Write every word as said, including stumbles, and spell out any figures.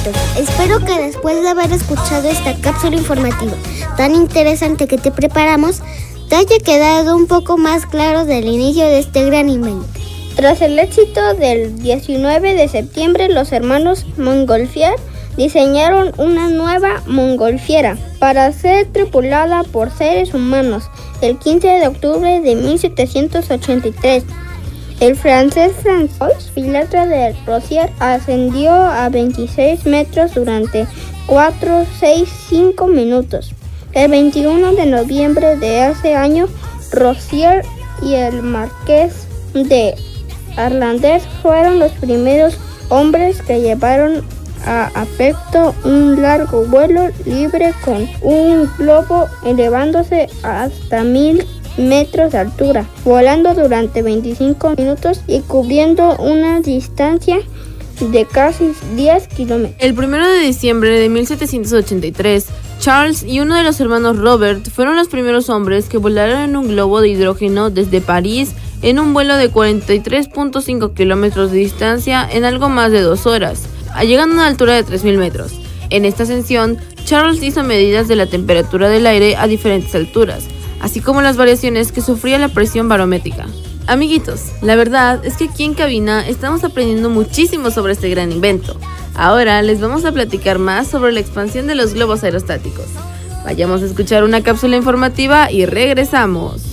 amiguitos, espero que después de haber escuchado esta cápsula informativa tan interesante que te preparamos, te haya quedado un poco más claro del inicio de este gran invento. Tras el éxito del diecinueve de septiembre, los hermanos Montgolfier diseñaron una nueva montgolfiera para ser tripulada por seres humanos. El quince de octubre de mil setecientos ochenta y tres, el francés François Pilatre de Rosier ascendió a veintiséis metros durante cuatro, seis, cinco minutos. El veintiuno de noviembre de ese año, Rosier y el marqués de Arlandès fueron los primeros hombres que llevaron a efecto un largo vuelo libre con un globo elevándose hasta mil metros de altura, volando durante veinticinco minutos y cubriendo una distancia de casi diez kilómetros. El primero de diciembre de mil setecientos ochenta y tres, Charles y uno de los hermanos Robert fueron los primeros hombres que volaron en un globo de hidrógeno desde París en un vuelo de cuarenta y tres punto cinco kilómetros de distancia en algo más de dos horas, llegando a una altura de tres mil metros. En esta ascensión, Charles hizo medidas de la temperatura del aire a diferentes alturas, así como las variaciones que sufría la presión barométrica. Amiguitos, la verdad es que aquí en cabina estamos aprendiendo muchísimo sobre este gran invento. Ahora les vamos a platicar más sobre la expansión de los globos aerostáticos. Vayamos a escuchar una cápsula informativa y regresamos.